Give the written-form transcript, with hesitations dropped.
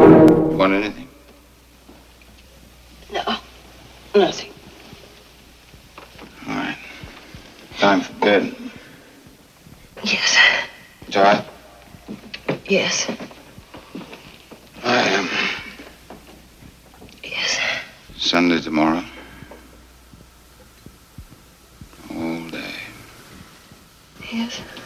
Want anything? No, nothing. All right. Time for bed. Yes. Tired? Yes. I am. Yes. Sunday tomorrow. All day. Yes.